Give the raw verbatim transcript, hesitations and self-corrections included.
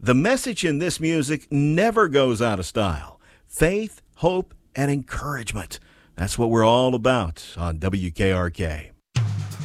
The message in this music never goes out of style. Faith, hope, and encouragement. That's what we're all about on W K R K.